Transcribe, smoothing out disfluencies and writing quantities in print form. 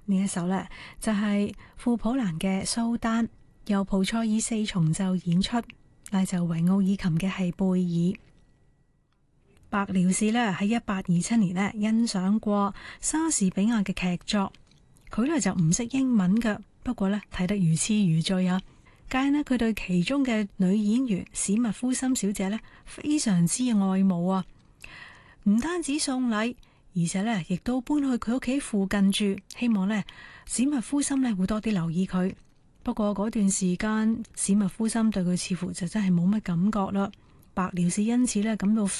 呢一首呢，就係庫普蘭嘅蘇丹，由蒲塞爾四重奏演出，拉就維奧爾琴嘅係貝爾。白遼士呢喺1827年呢欣賞過莎士比亞嘅劇作，佢呢就唔識英文㗎，不過呢睇得如痴如醉啊！介呢佢對其中嘅女演員史密夫森小姐呢非常之愛慕啊，唔單止送禮，而且呢亦都搬去佢屋企附近住，希望呢史密夫森呢會多啲留意佢。不過嗰段時間，史密夫森對佢似乎就真係冇乜感覺啦。白遼士因此呢感到